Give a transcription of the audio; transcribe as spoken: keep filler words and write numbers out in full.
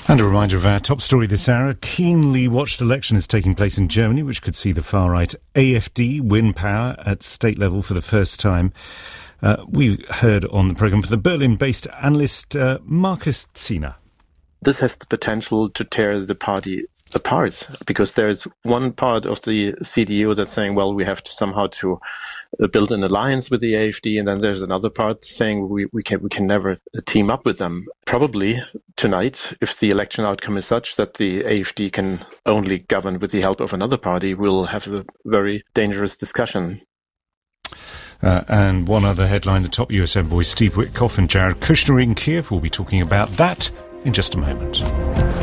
And a reminder of our top story this hour. A keenly watched election is taking place in Germany, which could see the far-right A F D win power at state level for the first time. Uh, we heard on the programme from the Berlin-based analyst uh, Markus Ziener. This has the potential to tear the party apart, because there is one part of the C D U that's saying, well, we have to somehow to build an alliance with the A F D, and then there's another part saying we, we can we can never team up with them. Probably tonight, if the election outcome is such that the A F D can only govern with the help of another party, we'll have a very dangerous discussion. Uh, and one other headline, the top U S envoys Steve Witkoff and Jared Kushner in Kiev. We'll be talking about that in just a moment.